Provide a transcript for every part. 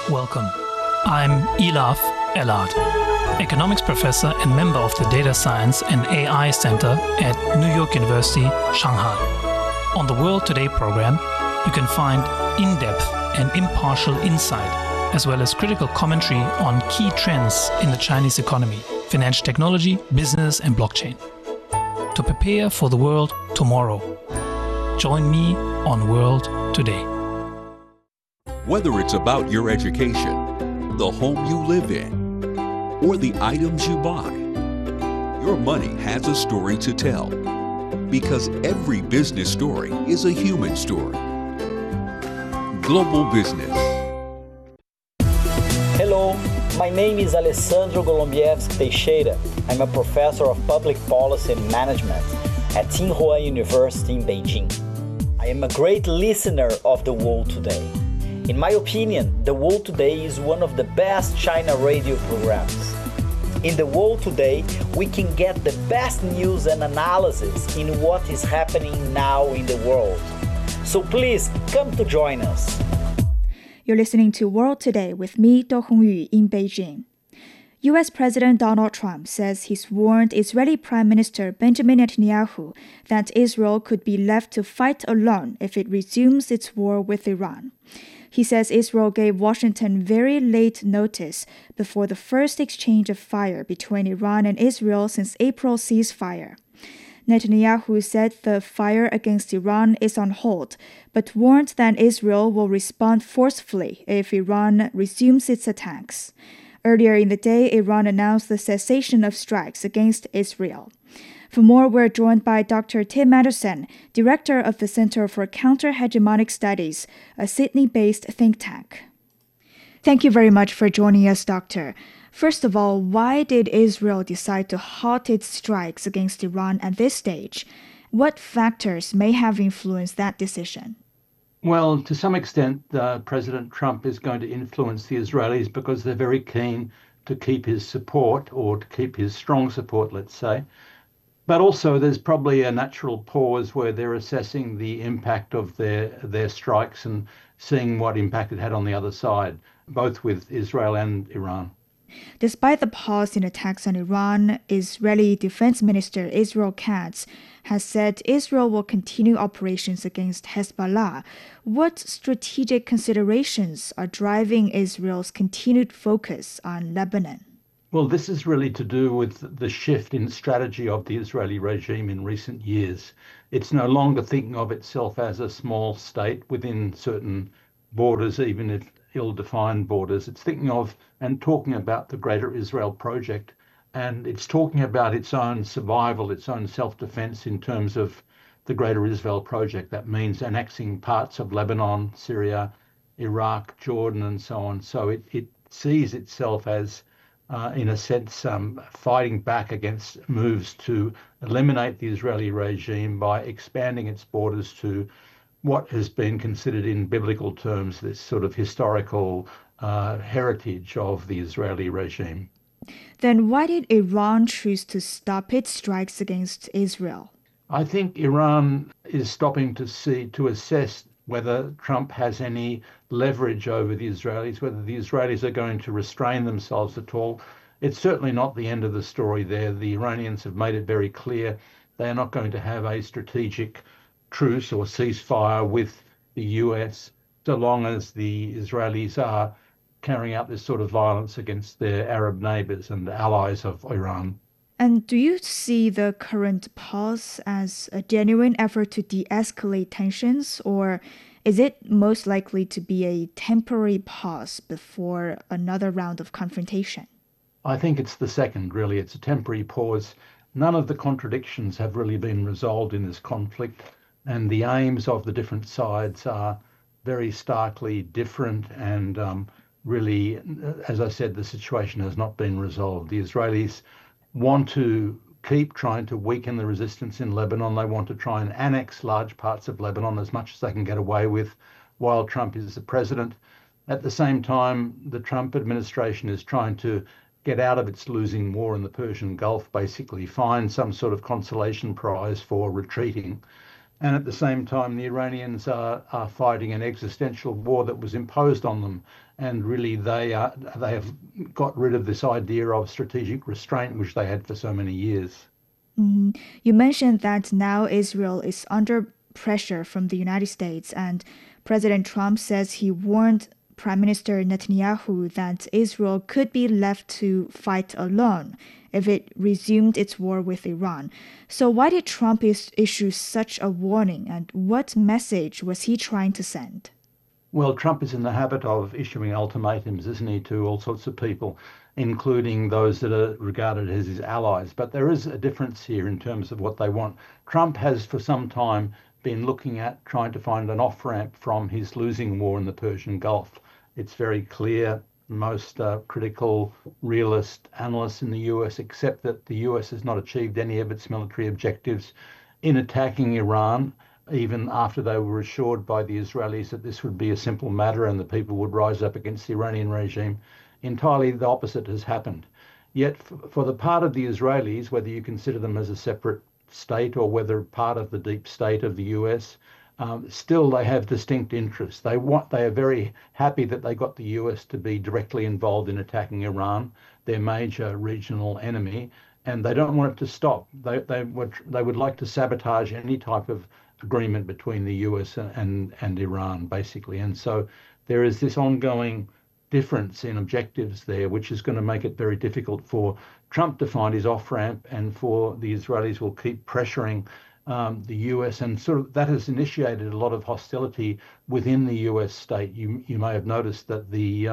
Welcome. I'm Elaf Elad, economics professor and member of the Data Science and AI Center at New York University, Shanghai. On the World Today program, you can find in-depth and impartial insight, as well as critical commentary on key trends in the Chinese economy, financial technology, business, and blockchain. To prepare for the world tomorrow, join me on World Today. Whether it's about your education, the home you live in, or the items you buy, your money has a story to tell. Because every business story is a human story. Global Business. Hello, my name is Alessandro Golombieski Teixeira. I'm a professor of public policy and management at Tsinghua University in Beijing. I am a great listener of The World Today. In my opinion, The World Today is one of the best China radio programs. In The World Today, we can get the best news and analysis in what is happening now in the world. So please come to join us. You're listening to World Today with me, Do Hongyu, in Beijing. U.S. President Donald Trump says he's warned Israeli Prime Minister Benjamin Netanyahu that Israel could be left to fight alone if it resumes its war with Iran. He says Israel gave Washington very late notice before the first exchange of fire between Iran and Israel since April's ceasefire. Netanyahu said the fire against Iran is on hold, but warned that Israel will respond forcefully if Iran resumes its attacks. Earlier in the day, Iran announced the cessation of strikes against Israel. For more, we're joined by Dr. Tim Anderson, director of the Center for Counter-Hegemonic Studies, a Sydney-based think tank. Thank you very much for joining us, Doctor. First of all, why did Israel decide to halt its strikes against Iran at this stage? What factors may have influenced that decision? Well, to some extent, President Trump is going to influence the Israelis because they're very keen to keep his support, or to keep his strong support, let's say. But also there's probably a natural pause where they're assessing the impact of their strikes and seeing what impact it had on the other side, both with Israel and Iran. Despite the pause in attacks on Iran, Israeli Defense Minister Israel Katz has said Israel will continue operations against Hezbollah. What strategic considerations are driving Israel's continued focus on Lebanon? Well, this is really to do with the shift in strategy of the Israeli regime in recent years. It's no longer thinking of itself as a small state within certain borders, even if ill-defined borders. It's thinking of and talking about the Greater Israel Project, and it's talking about its own survival, its own self-defense in terms of the Greater Israel Project. That means annexing parts of Lebanon, Syria, Iraq, Jordan, and so on. So it sees itself as in a sense, fighting back against moves to eliminate the Israeli regime by expanding its borders to what has been considered in biblical terms this sort of historical heritage of the Israeli regime. Then why did Iran choose to stop its strikes against Israel? I think Iran is stopping to assess whether Trump has any leverage over the Israelis, whether the Israelis are going to restrain themselves at all. It's certainly not the end of the story there. The Iranians have made it very clear they are not going to have a strategic truce or ceasefire with the US so long as the Israelis are carrying out this sort of violence against their Arab neighbors and allies of Iran. And do you see the current pause as a genuine effort to de-escalate tensions, or is it most likely to be a temporary pause before another round of confrontation? I think it's the second, really. It's a temporary pause. None of the contradictions have really been resolved in this conflict, and the aims of the different sides are very starkly different, and really, as I said, the situation has not been resolved. The Israelis want to keep trying to weaken the resistance in Lebanon. They want to try and annex large parts of Lebanon as much as they can get away with while Trump is the president. At the same time, the Trump administration is trying to get out of its losing war in the Persian Gulf, basically find some sort of consolation prize for retreating. And at the same time, the Iranians are fighting an existential war that was imposed on them. And really, they have got rid of this idea of strategic restraint, which they had for so many years. Mm-hmm. You mentioned that now Israel is under pressure from the United States, and President Trump says he warned Prime Minister Netanyahu that Israel could be left to fight alone if it resumed its war with Iran. So why did Trump issue such a warning, and what message was he trying to send? Well, Trump is in the habit of issuing ultimatums, isn't he, to all sorts of people, including those that are regarded as his allies. But there is a difference here in terms of what they want. Trump has for some time been looking at trying to find an off-ramp from his losing war in the Persian Gulf. It's very clear, most critical realist analysts in the US accept that the US has not achieved any of its military objectives in attacking Iran, even after they were assured by the Israelis that this would be a simple matter and the people would rise up against the Iranian regime. Entirely the opposite has happened. Yet for the part of the Israelis, whether you consider them as a separate state or whether part of the deep state of the US, still they have distinct interests. They are very happy that they got the US to be directly involved in attacking Iran, their major regional enemy, and they don't want it to stop. They would like to sabotage any type of agreement between the US and Iran, basically. And so there is this ongoing difference in objectives there, which is going to make it very difficult for Trump to find his off-ramp, and for the Israelis will keep pressuring the US, and sort of that has initiated a lot of hostility within the US state. You may have noticed that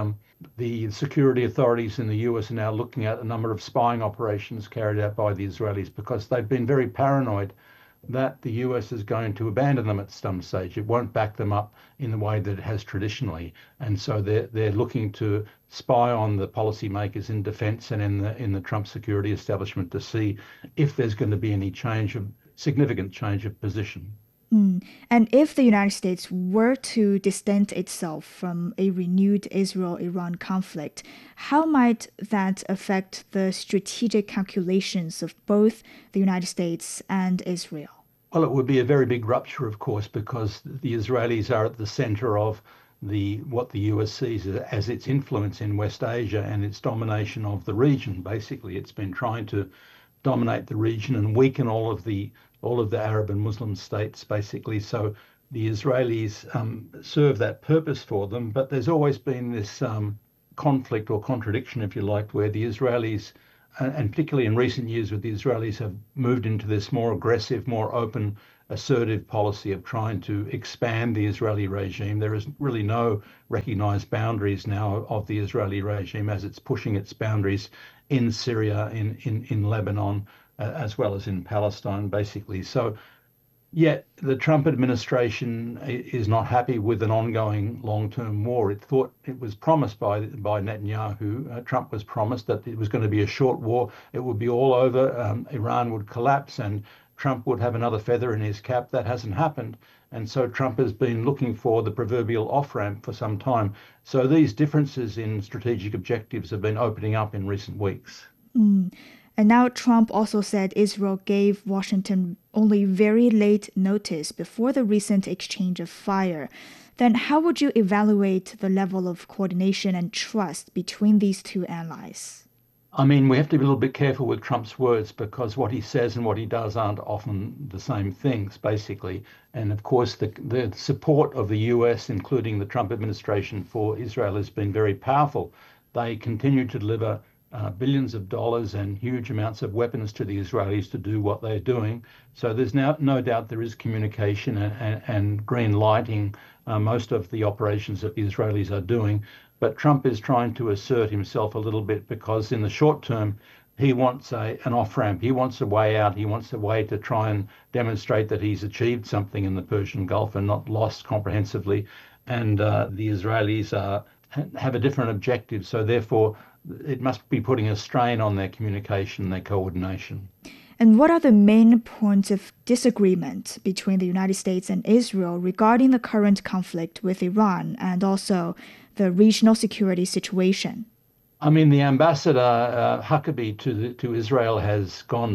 the security authorities in the US are now looking at a number of spying operations carried out by the Israelis because they've been very paranoid that the US is going to abandon them at some stage. It won't back them up in the way that it has traditionally, and so they're looking to spy on the policymakers in defense and in the Trump security establishment to see if there's going to be any significant change of position. And if the United States were to distance itself from a renewed Israel-Iran conflict, how might that affect the strategic calculations of both the United States and Israel? Well, it would be a very big rupture, of course, because the Israelis are at the center of what the US sees as its influence in West Asia and its domination of the region. Basically, it's been trying to dominate the region and weaken all of the Arab and Muslim states, basically. So the Israelis serve that purpose for them. But there's always been this conflict or contradiction, if you like, where the Israelis, and particularly in recent years with the Israelis, have moved into this more aggressive, more open, assertive policy of trying to expand the Israeli regime. There is really no recognized boundaries now of the Israeli regime as it's pushing its boundaries in Syria, in Lebanon, as well as in Palestine, basically. So, yet the Trump administration is not happy with an ongoing long-term war. It thought it was promised by Netanyahu. Trump was promised that it was going to be a short war. It would be all over. Iran would collapse and Trump would have another feather in his cap. That hasn't happened. And so Trump has been looking for the proverbial off-ramp for some time. So these differences in strategic objectives have been opening up in recent weeks. And now Trump also said Israel gave Washington only very late notice before the recent exchange of fire. Then how would you evaluate the level of coordination and trust between these two allies? I mean, we have to be a little bit careful with Trump's words because what he says and what he does aren't often the same things, basically. And of course, the support of the US, including the Trump administration, for Israel has been very powerful. They continue to deliver billions of dollars and huge amounts of weapons to the Israelis to do what they're doing. So there's now no doubt there is communication and green lighting most of the operations that the Israelis are doing. But Trump is trying to assert himself a little bit because in the short term, he wants an off-ramp. He wants a way out. He wants a way to try and demonstrate that he's achieved something in the Persian Gulf and not lost comprehensively. And the Israelis have a different objective. So therefore, it must be putting a strain on their communication, their coordination. And what are the main points of disagreement between the United States and Israel regarding the current conflict with Iran and also the regional security situation? I mean, the ambassador Huckabee to Israel has gone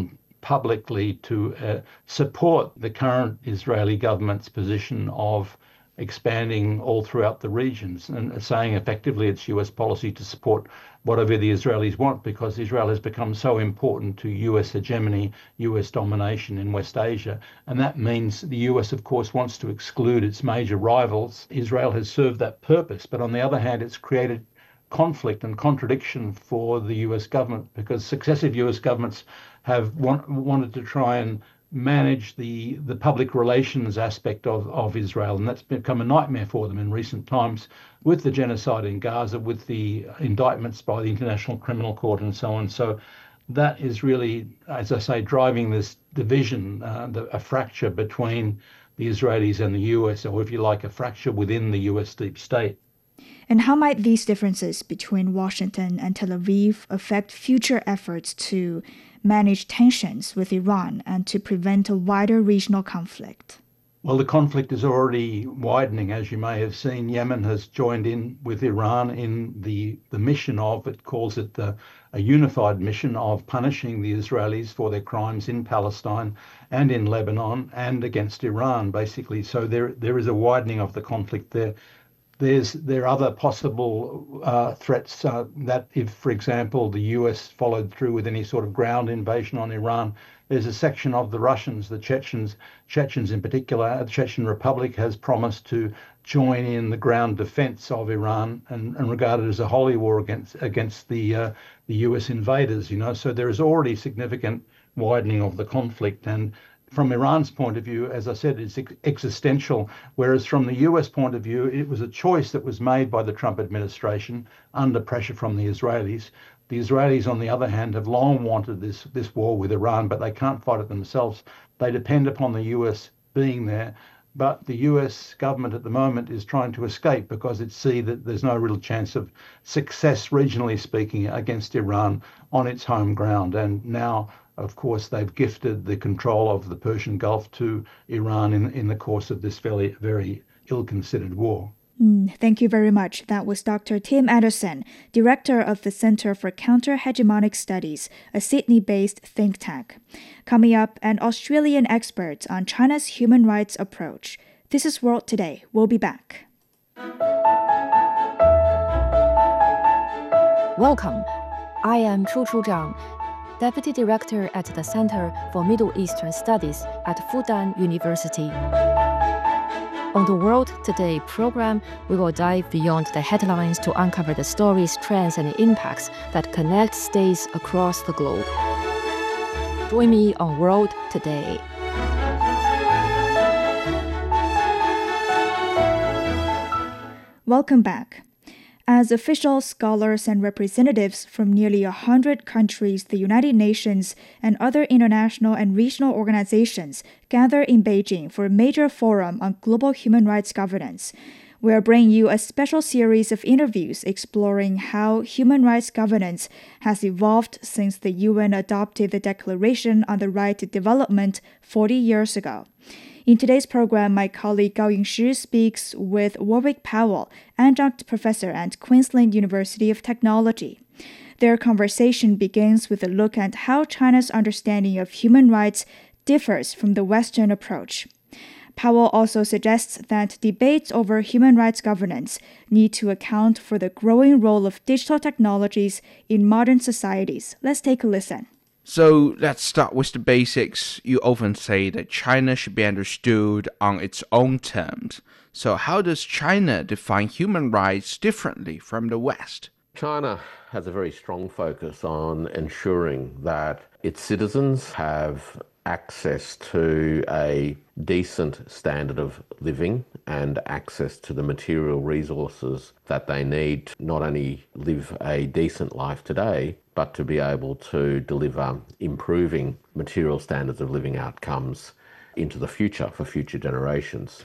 publicly to support the current Israeli government's position of expanding all throughout the regions and saying effectively it's US policy to support whatever the Israelis want, because Israel has become so important to US hegemony, US domination in West Asia. And that means the US, of course, wants to exclude its major rivals. Israel has served that purpose, but on the other hand, it's created conflict and contradiction for the US government, because successive US governments have wanted to try and manage the public relations aspect of Israel, and that's become a nightmare for them in recent times with the genocide in Gaza, with the indictments by the International Criminal Court and so on. So that is really, as I say, driving this division, a fracture between the Israelis and the US, or if you like, a fracture within the US deep state. And how might these differences between Washington and Tel Aviv affect future efforts to manage tensions with Iran and to prevent a wider regional conflict? Well, the conflict is already widening. As you may have seen, Yemen has joined in with Iran in the mission of, it calls it a unified mission of punishing the Israelis for their crimes in Palestine and in Lebanon and against Iran, basically. So there is a widening of the conflict there. There are other possible threats that if, for example, the US followed through with any sort of ground invasion on Iran, there's a section of the Russians, the Chechens in particular, the Chechen Republic has promised to join in the ground defense of Iran and regard it as a holy war against the US invaders, you know. So there is already significant widening of the conflict. And from Iran's point of view, as I said, it's existential, whereas from the US point of view, it was a choice that was made by the Trump administration under pressure from the Israelis. The Israelis, on the other hand, have long wanted this war with Iran, but they can't fight it themselves. They depend upon the US being there. But the US government at the moment is trying to escape because it sees that there's no real chance of success, regionally speaking, against Iran on its home ground. And now, of course, they've gifted the control of the Persian Gulf to Iran in the course of this very ill-considered war. Thank you very much. That was Dr. Tim Anderson, director of the Center for Counter-Hegemonic Studies, a Sydney-based think tank. Coming up, an Australian expert on China's human rights approach. This is World Today. We'll be back. Welcome. I am Chu Zhang, Deputy Director at the Center for Middle Eastern Studies at Fudan University. On the World Today program, we will dive beyond the headlines to uncover the stories, trends, and impacts that connect states across the globe. Join me on World Today. Welcome back. As officials, scholars, and representatives from nearly 100 countries, the United Nations, and other international and regional organizations gather in Beijing for a major forum on global human rights governance, we are bringing you a special series of interviews exploring how human rights governance has evolved since the UN adopted the Declaration on the Right to Development 40 years ago. In today's program, my colleague Gao Yingshi speaks with Warwick Powell, adjunct professor at Queensland University of Technology. Their conversation begins with a look at how China's understanding of human rights differs from the Western approach. Powell also suggests that debates over human rights governance need to account for the growing role of digital technologies in modern societies. Let's take a listen. So let's start with the basics. You often say that China should be understood on its own terms. So how does China define human rights differently from the West? China has a very strong focus on ensuring that its citizens have access to a decent standard of living and access to the material resources that they need to not only live a decent life today, but to be able to deliver improving material standards of living outcomes into the future for future generations.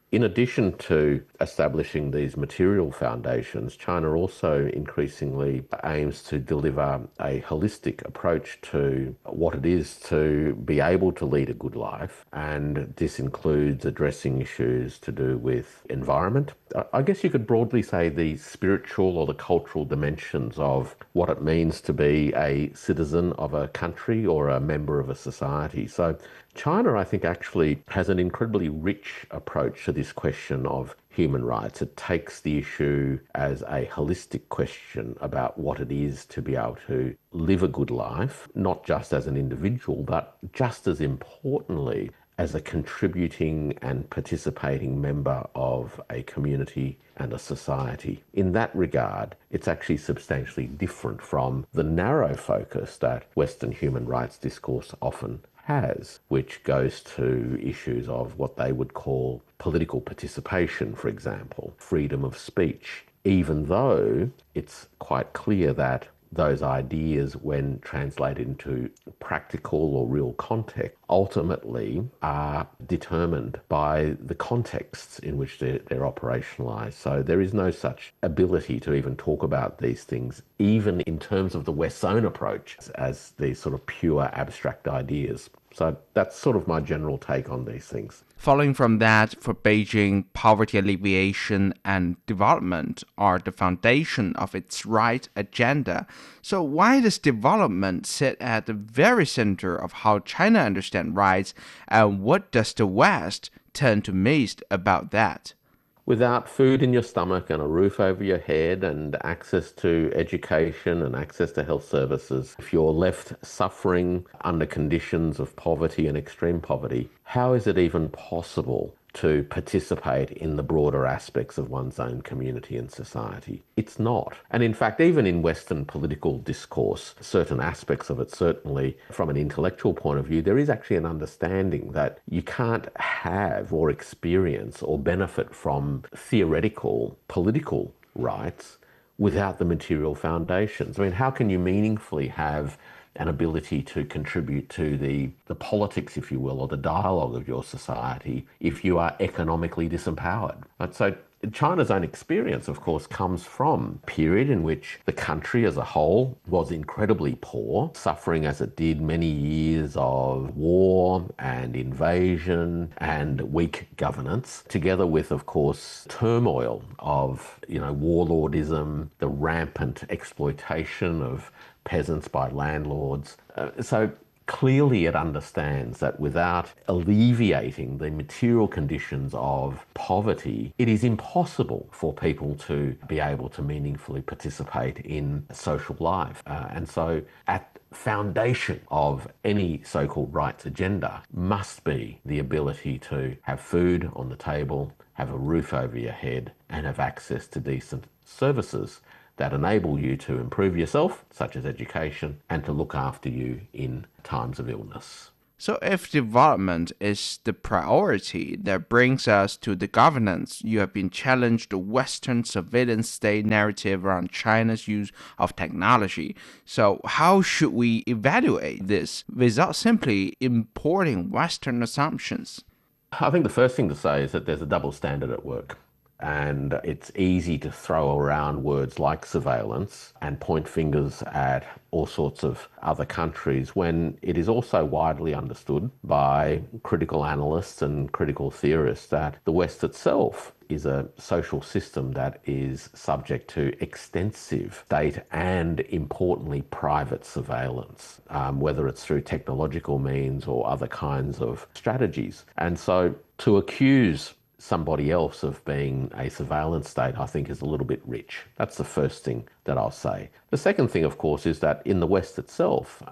In addition to establishing these material foundations, China also increasingly aims to deliver a holistic approach to what it is to be able to lead a good life. And this includes addressing issues to do with environment. I guess you could broadly say the spiritual or the cultural dimensions of what it means to be a citizen of a country or a member of a society. So China, I think, actually has an incredibly rich approach to this question of human rights. It takes the issue as a holistic question about what it is to be able to live a good life, not just as an individual, but just as importantly, as a contributing and participating member of a community and a society. In that regard, it's actually substantially different from the narrow focus that Western human rights discourse often has, which goes to issues of what they would call political participation, for example, freedom of speech, even though it's quite clear that those ideas, when translated into practical or real context, ultimately are determined by the contexts in which they're operationalized. So there is no such ability to even talk about these things, even in terms of the West's own approach, as these sort of pure abstract ideas. So that's sort of my general take on these things. Following from that, for Beijing, poverty alleviation and development are the foundation of its right agenda. So why does development sit at the very center of how China understands rights, and what does the West tend to miss about that? Without food in your stomach and a roof over your head and access to education and access to health services, if you're left suffering under conditions of poverty and extreme poverty, how is it even possible to participate in the broader aspects of one's own community and society? It's not. And in fact, even in Western political discourse, certain aspects of it, certainly from an intellectual point of view, there is actually an understanding that you can't have or experience or benefit from theoretical political rights without the material foundations. I mean, how can you meaningfully have an ability to contribute to the politics, if you will, or the dialogue of your society if you are economically disempowered? Right? So China's own experience, of course, comes from a period in which the country as a whole was incredibly poor, suffering as it did many years of war and invasion and weak governance, together with, of course, turmoil of, warlordism, the rampant exploitation of peasants by landlords. So clearly it understands that without alleviating the material conditions of poverty, it is impossible for people to be able to meaningfully participate in social life. And so at foundation of any so-called rights agenda must be the ability to have food on the table, have a roof over your head, and have access to decent services that enable you to improve yourself, such as education, and to look after you in times of illness. So if development is the priority that brings us to the governance, you have been challenged the Western surveillance state narrative around China's use of technology. So how should we evaluate this without simply importing Western assumptions? I think the first thing to say is that there's a double standard at work. And it's easy to throw around words like surveillance and point fingers at all sorts of other countries when it is also widely understood by critical analysts and critical theorists that the West itself is a social system that is subject to extensive state and, importantly, private surveillance, whether it's through technological means or other kinds of strategies. And so to accuse somebody else of being a surveillance state, I think, is a little bit rich. That's the first thing that I'll say. The second thing, of course, is that in the West itself,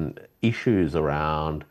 issues around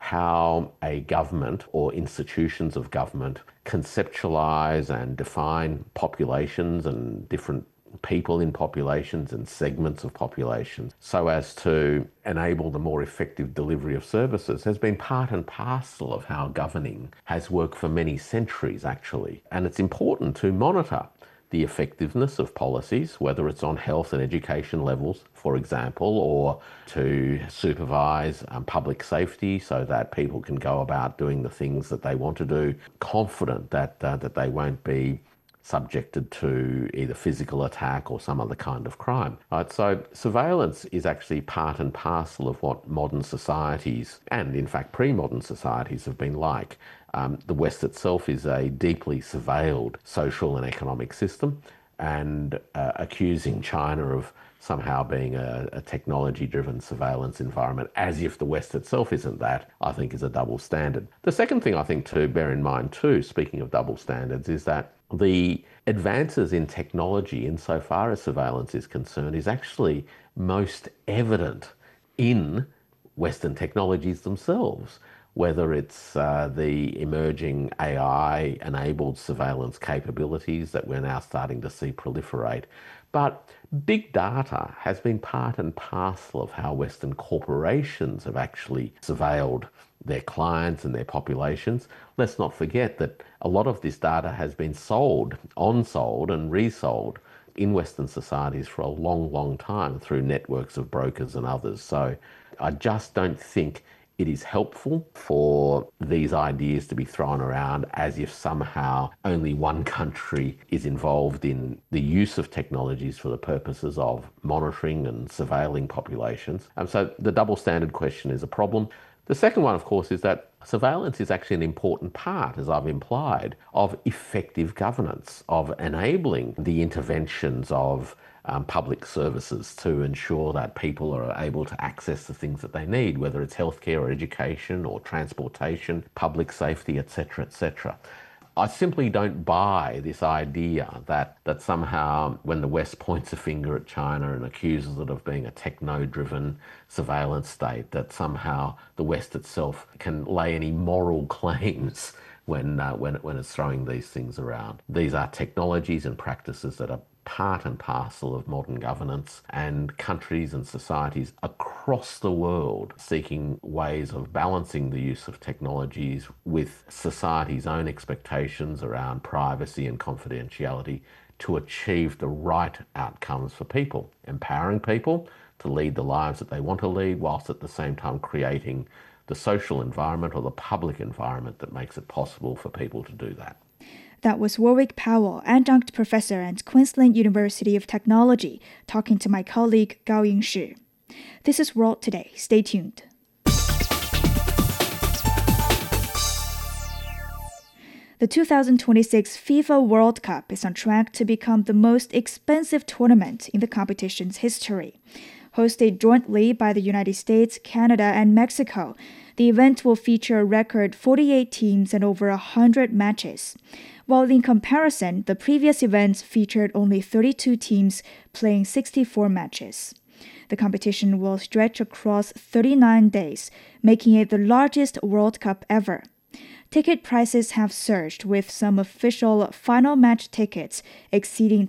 how a government or institutions of government conceptualize and define populations and different people in populations and segments of populations so as to enable the more effective delivery of services has been part and parcel of how governing has worked for many centuries, actually. And it's important to monitor the effectiveness of policies, whether it's on health and education levels, for example, or to supervise public safety so that people can go about doing the things that they want to do, confident that they won't be subjected to either physical attack or some other kind of crime. Right? So surveillance is actually part and parcel of what modern societies, and in fact pre-modern societies, have been like. The West itself is a deeply surveilled social and economic system, and accusing China of somehow being a technology-driven surveillance environment, as if the West itself isn't that, I think is a double standard. The second thing I think to bear in mind too, speaking of double standards, is that the advances in technology insofar as surveillance is concerned is actually most evident in Western technologies themselves, whether it's the emerging AI-enabled surveillance capabilities that we're now starting to see proliferate. But big data has been part and parcel of how Western corporations have actually surveilled their clients and their populations. Let's not forget that a lot of this data has been sold, on-sold and resold in Western societies for a long, long time through networks of brokers and others. So I just don't think it is helpful for these ideas to be thrown around as if somehow only one country is involved in the use of technologies for the purposes of monitoring and surveilling populations. So the double standard question is a problem. The second one, of course, is that surveillance is actually an important part, as I've implied, of effective governance, of enabling the interventions of public services to ensure that people are able to access the things that they need, whether it's healthcare or education or transportation, public safety, etc., etc. I simply don't buy this idea that somehow when the West points a finger at China and accuses it of being a techno-driven surveillance state, that somehow the West itself can lay any moral claims when it's throwing these things around. These are technologies and practices that are part and parcel of modern governance, and countries and societies across the world seeking ways of balancing the use of technologies with society's own expectations around privacy and confidentiality to achieve the right outcomes for people, empowering people to lead the lives that they want to lead, whilst at the same time creating the social environment or the public environment that makes it possible for people to do that. That was Warwick Powell, adjunct professor at Queensland University of Technology, talking to my colleague Gao Yingshi. This is World Today. Stay tuned. The 2026 FIFA World Cup is on track to become the most expensive tournament in the competition's history. Hosted jointly by the United States, Canada, and Mexico, the event will feature a record 48 teams and over 100 matches. While in comparison, the previous events featured only 32 teams playing 64 matches. The competition will stretch across 39 days, making it the largest World Cup ever. Ticket prices have surged, with some official final match tickets exceeding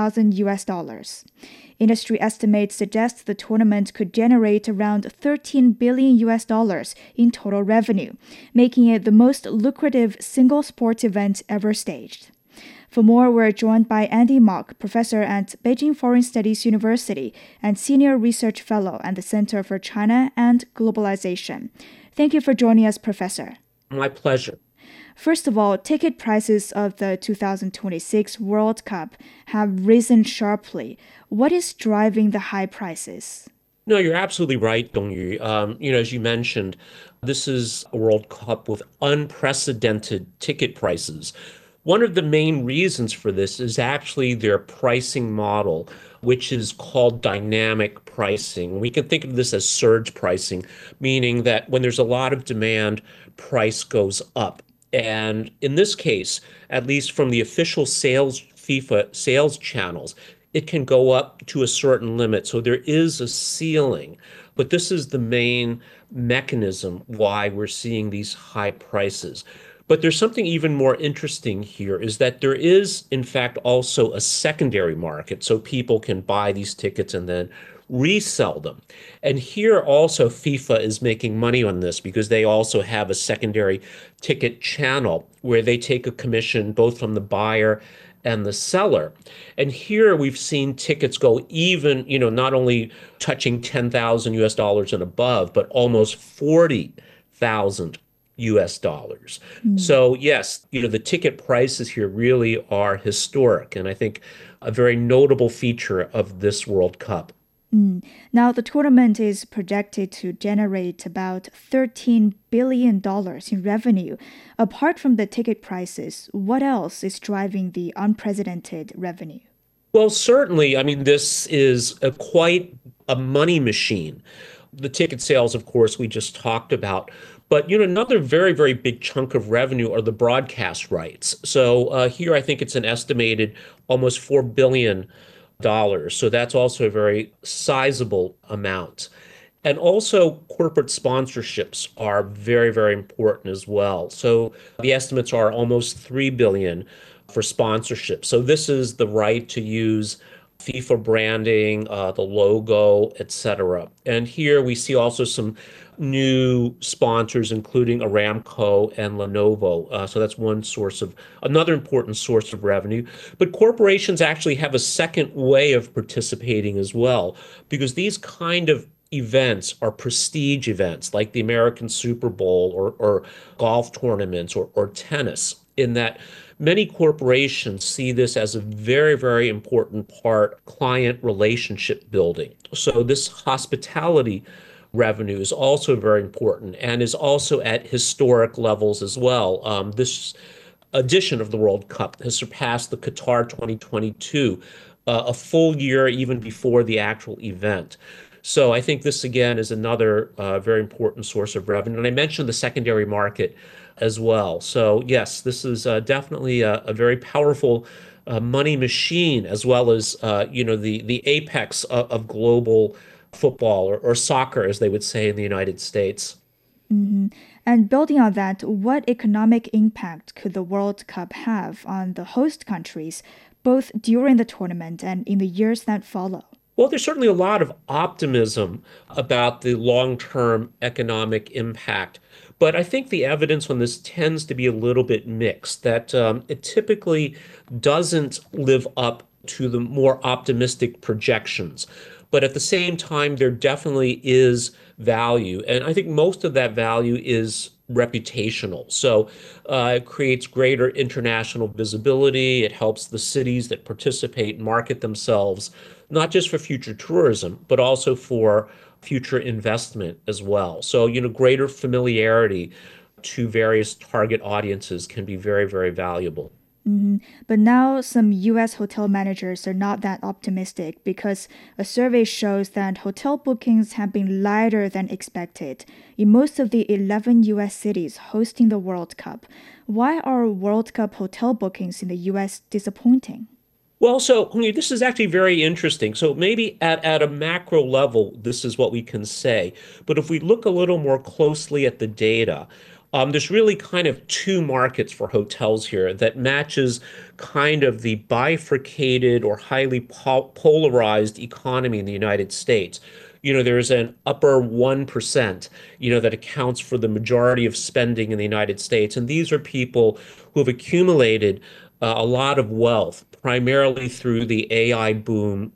$10,000. Industry estimates suggest the tournament could generate around $13 billion in total revenue, making it the most lucrative single sports event ever staged. For more, we're joined by Andy Mok, professor at Beijing Foreign Studies University and senior research fellow at the Center for China and Globalization. Thank you for joining us, Professor. My pleasure. First of all, ticket prices of the 2026 World Cup have risen sharply. What is driving the high prices? No, you're absolutely right, Dongyu. As you mentioned, this is a World Cup with unprecedented ticket prices. One of the main reasons for this is actually their pricing model, which is called dynamic pricing. We can think of this as surge pricing, meaning that when there's a lot of demand, price goes up. And in this case, at least from the official FIFA sales channels, it can go up to a certain limit. So there is a ceiling. But this is the main mechanism why we're seeing these high prices. But there's something even more interesting here, is that there is, in fact, also a secondary market. So people can buy these tickets and then resell them. And here also FIFA is making money on this, because they also have a secondary ticket channel where they take a commission both from the buyer and the seller. And here we've seen tickets go even, not only touching 10,000 US dollars and above, but almost 40,000 US dollars. So yes, the ticket prices here really are historic, and I think a very notable feature of this World Cup. Now, the tournament is projected to generate about $13 billion in revenue. Apart from the ticket prices, what else is driving the unprecedented revenue? Well, certainly, this is quite a money machine. The ticket sales, of course, we just talked about. But, another very, very big chunk of revenue are the broadcast rights. So here I think it's an estimated almost $4 billion. So that's also a very sizable amount. And also corporate sponsorships are very, very important as well. So the estimates are almost $3 billion for sponsorship. So this is the right to use FIFA branding, the logo, etc. And here we see also some new sponsors, including Aramco and Lenovo. So that's another important source of revenue. But corporations actually have a second way of participating as well, because these kind of events are prestige events like the American Super Bowl or golf tournaments or tennis, in that many corporations see this as a very, very important part client relationship building. So this hospitality revenue is also very important and is also at historic levels as well. This edition of the World Cup has surpassed the Qatar 2022, a full year even before the actual event. So I think this, again, is another very important source of revenue. And I mentioned the secondary market as well. So yes, this is definitely a very powerful money machine, as well as, the apex of global football or soccer, as they would say in the United States. And building on that, what economic impact could the World Cup have on the host countries, both during the tournament and in the years that follow? Well, there's certainly a lot of optimism about the long-term economic impact. But I think the evidence on this tends to be a little bit mixed, that it typically doesn't live up to the more optimistic projections. But at the same time, there definitely is value. And I think most of that value is reputational. So it creates greater international visibility. It helps the cities that participate market themselves, not just for future tourism, but also for future investment as well. So, greater familiarity to various target audiences can be very, very valuable. But now some U.S. hotel managers are not that optimistic because a survey shows that hotel bookings have been lighter than expected in most of the 11 U.S. cities hosting the World Cup. Why are World Cup hotel bookings in the U.S. disappointing? Well, so this is actually very interesting. So maybe at a macro level, this is what we can say. But if we look a little more closely at the data, there's really kind of two markets for hotels here that matches kind of the bifurcated or highly polarized economy in the United States. There's an upper 1%, that accounts for the majority of spending in the United States. And these are people who have accumulated a lot of wealth, primarily through the AI boom